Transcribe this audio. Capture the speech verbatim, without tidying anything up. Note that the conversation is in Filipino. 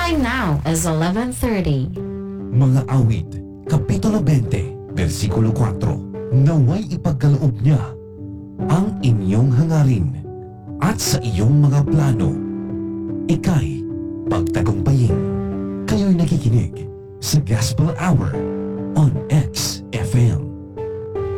Time now is eleven thirty. Mga awit, Kapitulo twenty, versikulo four. Naway ipagkaloob niya ang inyong hangarin at sa iyong mga plano, ika'y pagtagumpayin. Kayo'y nakikinig sa Gospel Hour on X